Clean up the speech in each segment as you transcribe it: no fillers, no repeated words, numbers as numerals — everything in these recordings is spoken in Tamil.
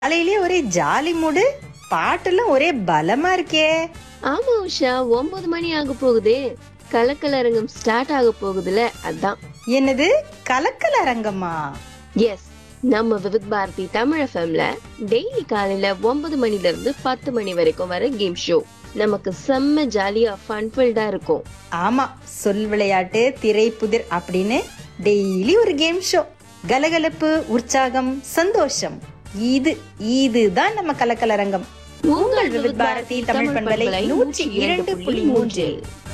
காலையிலேயே ஒரே ஜாலி மூடு, பாட்டெல்லாம் ஒரே பலமா இருக்கே. ஆமா உஷா, 9 மணி ஆக போகுதே. கலக்கலரங்கம் ஸ்டார்ட் ஆக போகுதுல, அதான். என்னது கலக்கல் அரங்கமா? எஸ், நம்ம விவித் பாரதி தமிழ் எஃப்எம்ல டெய்லி காலையில 9 மணில இருந்து 10 மணி வரைக்கும் வர கேம் ஷோ நமக்கு செம்ம ஜாலியா ஃபன்ஃபில்டா இருக்கும். ஆமா, சொல் விளையாட்டு, திரைப்புதிர் அப்படின்னு டெய்லி ஒரு கேம் ஷோ. கலகலப்பு, உற்சாகம், சந்தோஷம், இதுதான் நம்ம கலக்கல் அரங்கம். உங்கள் விவித் பாரதி தமிழ் பண்பலை 102.3.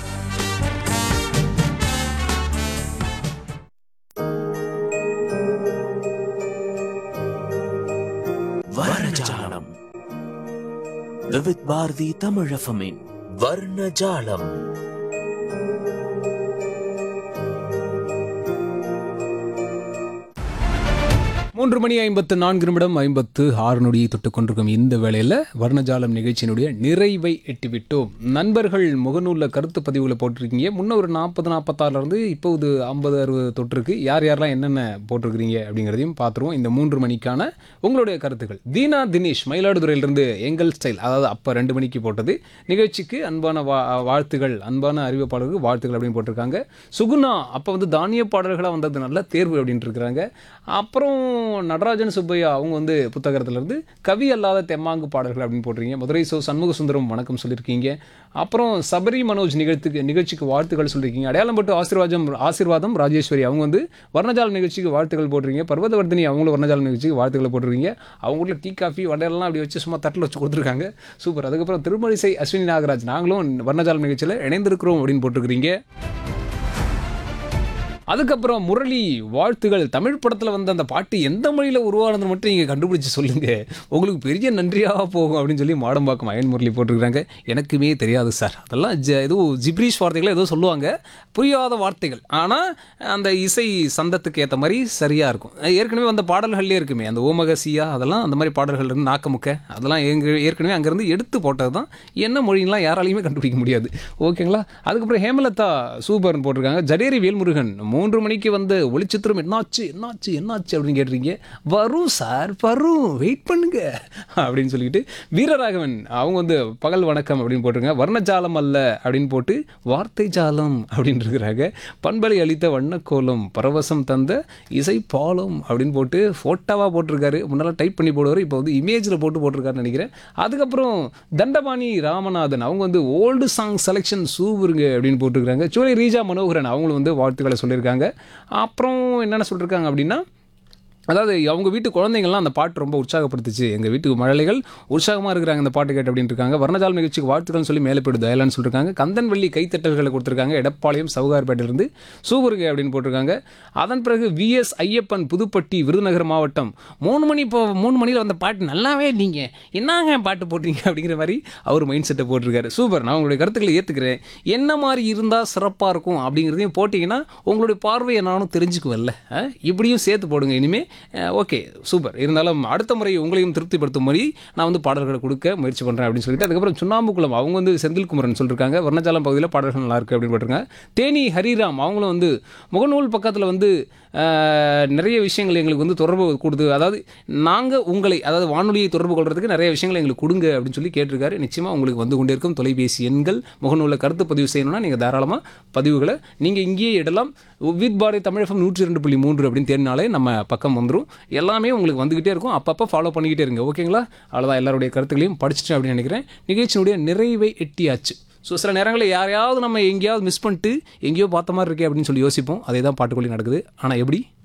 வர்ணஜாலம். விவித் பாரதி தமிழ் எஃப்எம்மின் வர்ணஜாலம். மூன்று மணி 54 நிமிடம் 56 நொடியை தொட்டுக் கொண்டிருக்கும் இந்த வேளையில் வர்ணஜாலம் நிகழ்ச்சியினுடைய நிறைவை எட்டிவிட்டோம். நண்பர்கள் முகநூலில் கருத்து பதிவுகளை போட்டிருக்கீங்க. முன்ன ஒரு 40-46 இப்போ இது 50-60 தொட்டிருக்கு. யார் யாரெல்லாம் என்னென்ன போட்டிருக்கிறீங்க அப்படிங்கிறதையும் பார்த்துருவோம். இந்த 3 மணிக்கான உங்களுடைய கருத்துக்கள். தீனா தினேஷ் மயிலாடுதுறையிலிருந்து எங்கள் ஸ்டைல், அதாவது அப்போ 2 மணிக்கு போட்டது நிகழ்ச்சிக்கு அன்பான வாழ்த்துகள், அன்பான அறிவிப்பாளருக்கு வாழ்த்துக்கள் அப்படின்னு போட்டிருக்காங்க. சுகுணா அப்போ தானிய பாடல்களாக வந்தது நல்ல தேர்வு அப்படின்ட்டு இருக்கிறாங்க. அப்புறம் நடராஜன் சுப்பையா அவங்க புத்தகத்திலிருந்து கவி அல்லாத தெம்மாங்கு பாடல்கள் அப்படின்னு போட்டிருக்கீங்க. மதுரை சண்முக சுந்தரம் வணக்கம் சொல்லியிருக்கீங்க. அப்புறம் சபரி மனோஜ் நிகழ்ச்சிக்கு வாழ்த்துக்கள் சொல்லியிருக்கீங்க. அடையாளம் பட்டு ஆசீர்வாதம் ராஜேஸ்வரி அவங்க வர்ணஜாலம் நிகழ்ச்சிக்கு வாழ்த்துக்கள் போட்டிருக்கீங்க. பர்வதவர்தினி அவங்களும் வர்ணஜாலம் நிகழ்ச்சிக்கு வாழ்த்துக்களை போட்டிருக்கீங்க. அவங்க வீட்டில் டீ காஃபி வடையெல்லாம் அப்படி வச்சு சும்மா தட்டில் வச்சு கொடுத்துருக்காங்க. சூப்பர். அதுக்கப்புறம் திருமழிசை அஸ்வினி நாகராஜ் நாங்களும் வர்ணஜாலம் நிகழ்ச்சியில் இணைந்திருக்கிறோம் அப்படின்னு போட்டிருக்கிறீங்க. அதுக்கப்புறம் முரளி வாழ்த்துகள். தமிழ் படத்தில் வந்த அந்த பாட்டு எந்த மொழியில் உருவானது மட்டும் நீங்கள் கண்டுபிடிச்சி சொல்லுங்கள், உங்களுக்கு பெரிய நன்றியாக போகும் அப்படின்னு சொல்லி மாடம்பாக்கம் அயன் முரளி போட்டிருக்கிறாங்க. எனக்குமே தெரியாது சார், அதெல்லாம் ஏதோ ஜிப்ரீஷ் வார்த்தைகளை ஏதோ சொல்லுவாங்க, புரியாத வார்த்தைகள், ஆனால் அந்த இசை சந்தத்துக்கு ஏற்ற மாதிரி சரியாக இருக்கும். ஏற்கனவே வந்த பாடல்கள்லேயே இருக்குமே அந்த ஓமகசியா, அதெல்லாம் அந்த மாதிரி பாடல்கள் இருந்து நாக்கமுக்க அதெல்லாம் ஏற்கனவே அங்கேருந்து எடுத்து போட்டது தான். என்ன மொழிலாம் யாராலையுமே கண்டுபிடிக்க முடியாது. ஓகேங்களா. அதுக்கப்புறம் ஹேமலதா சூப்பர்னு போட்டிருக்காங்க. ஜடேரி வேல்முருகன் 3 மணிக்கு ஒளிச்சித்திரம் என்னாச்சு அப்படின்னு கேட்டிருக்கீங்க. வரும் சார் வரும், வெயிட் பண்ணுங்க அப்படின்னு சொல்லிட்டு வீரராகவன் அவங்க பகல் வணக்கம் அப்படின்னு போட்டிருக்காங்க. வர்ணஜாலம் அல்ல அப்படின்னு போட்டு வார்த்தை ஜாலம் அப்படின்னு இருக்கிறாங்க. பண்பலை அளித்த வண்ணக்கோலம், பரவசம் தந்த இசை பாலம் அப்படின்னு போட்டு ஃபோட்டோவாக போட்டிருக்காரு. முன்னால் டைப் பண்ணி போடுவார், இப்போ இமேஜில் போட்டிருக்காருன்னு நினைக்கிறேன். அதுக்கப்புறம் தண்டபாணி ராமநாதன் அவங்க ஓல்டு சாங் செலெக்ஷன் சூப்பருங்க அப்படின்னு போட்டிருக்காங்க. சூழி ரீஜா மனோகரன் அவங்களும் வாழ்த்துக்களை சொல்லியிருக்காங்க. அப்புறம் என்னென்ன சொல்லியிருக்காங்க அப்படின்னா, அதாவது அவங்க வீட்டு குழந்தைங்கள்லாம் அந்த பாட்டு ரொம்ப உற்சாகப்படுத்துச்சு, எங்கள் வீட்டுக்கு மழலைகள் உற்சாகமாக இருக்கிறாங்க அந்த பாட்டு கேட்டு அப்படின்னு இருக்காங்க. வர்ணஜாலம் நிகழ்ச்சிக்கு வாழ்த்துக்கள்னு சொல்லி மேலே போய்ட்டு தயலான்னு சொல்லியிருக்காங்க. கந்தன்வள்ளி கைத்தட்டல்களை கொடுத்துருக்காங்க. எடப்பாளையம் சவுகார்பேட்டிலிருந்து சூப்பருங்க அப்படின்னு போட்டிருக்காங்க. அதன் பிறகு விஎஸ் ஐயப்பன் புதுப்பட்டி விருதுநகர் மாவட்டம் 3 மணியில் வந்த பாட்டு நல்லாவே இல்லைங்க, என்னங்க பாட்டு போட்டீங்க அப்படிங்கிற மாதிரி அவர் மைண்ட் செட்டை போட்டிருக்காரு. சூப்பர். நான் உங்களுடைய கருத்துக்களை ஏற்றுக்கிறேன். என்ன மாதிரி இருந்தால் சிறப்பாக இருக்கும் அப்படிங்கிறதையும் போட்டிங்கன்னா உங்களுடைய பார்வையை நானும் தெரிஞ்சுக்குவேன்ல, இப்படியும் சேர்த்து போடுங்க இனிமேல். Okay, super. இருந்தாலும் அடுத்த முறை உங்களையும் திருப்திப்படுத்தும் மாதிரி நான் பாடல்களை கொடுக்க முயற்சி பண்ணுறேன் அப்படின்னு சொல்லிட்டு, அதுக்கப்புறம் சுண்ணாம்புக்குளம் அவங்க செந்தில்குமரன் சொல்லியிருக்காங்க. வர்ணஜாலம் பகுதியில் பாடல்கள் நல்லா இருக்குது அப்படின்னு போட்டிருக்காங்க. தேனி ஹரிராம் அவங்களும் முகநூல் பக்கத்தில் நிறைய விஷயங்கள் எங்களுக்கு தொடர்பு கொடுத்து, அதாவது நாங்கள் உங்களை, அதாவது வானொலியை தொடர்பு கொள்றதுக்கு நிறைய விஷயங்களை எங்களுக்கு கொடுங்க அப்படின்னு சொல்லி கேட்டிருக்காரு. நிச்சயமாக உங்களுக்கு கொண்டே இருக்கும் தொலைபேசி எண்கள். முகநூலில் கருத்து பதிவு செய்யணும்னா நீங்கள் தாராளமாக பதிவுகளை நீங்கள் இங்கேயே இடலாம். வித் பாரதி தமிழ் எஃப்எம் 102.3 அப்படின்னு தேடினாலே நம்ம பக்கம் வந்துடும். எல்லாமே உங்களுக்கு வந்துக்கிட்டே இருக்கும். அப்பப்போ ஃபாலோ பண்ணிக்கிட்டே இருங்க. ஓகேங்களா. அவ்வளோதான், எல்லாருடைய கருத்துக்களையும் படிச்சுட்டேன் அப்படின்னு நினைக்கிறேன். நிகழ்ச்சியினுடைய நிறைவை எட்டியாச்சு. ஸோ சில நேரங்களில் யாரையாவது நம்ம எங்கேயாவது மிஸ் பண்ணிட்டு எங்கேயோ பார்த்த மாதிரி இருக்கே அப்படின்னு சொல்லி யோசிப்போம். அதே தான் பாட்டுக்குள்ளே நடக்குது. ஆனால் எப்படி